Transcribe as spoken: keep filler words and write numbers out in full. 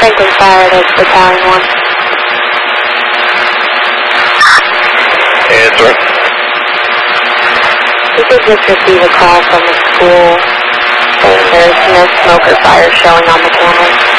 Franklin Fire, that's Battalion one. Answer. We did just receive a call from the school saying there's no smoke or fire showing on the cameras.